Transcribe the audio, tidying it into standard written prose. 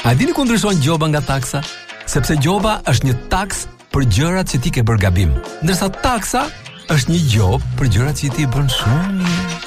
A dini ku ndryshon gjoba nga taksa? Sepse gjoba është një taks për gjërat që ti ke bërë gabim, ndërsa taksa është një gjobë për gjërat që ti bën shumë mirë.